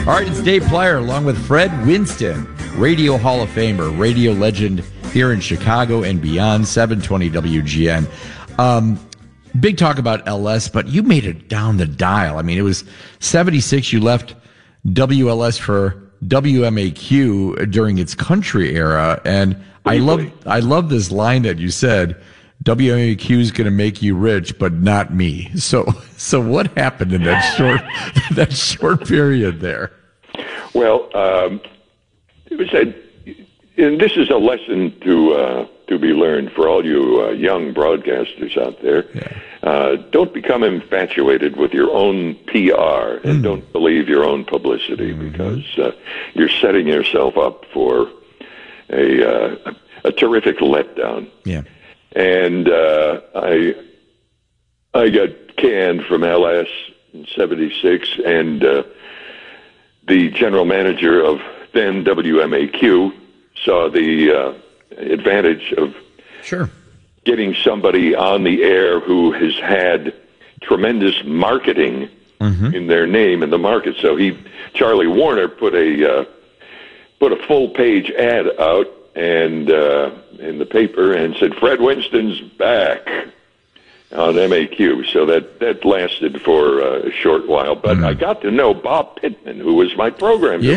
All right, it's Dave Plyer along with Fred Winston, Radio Hall of Famer, radio legend here in Chicago and beyond, 720 WGN. Big talk about LS, but you made it down the dial. I mean, it was 76. You left WLS for WMAQ during its country era. And I love this line that you said, WMAQ is going to make you rich, but not me. So what happened in that short period there? Well, it was and this is a lesson to be learned for all you young broadcasters out there. Yeah. Don't become infatuated with your own PR and don't believe your own publicity because you're setting yourself up for a terrific letdown. Yeah. And I got canned from LS in 76, and the general manager of then WMAQ saw the advantage of getting somebody on the air who has had tremendous marketing in their name in the market. So Charlie Warner put a full-page ad out and in the paper and said, Fred Winston's back on MAQ. So that lasted for a short while. But I got to know Bob Pittman, who was my program director.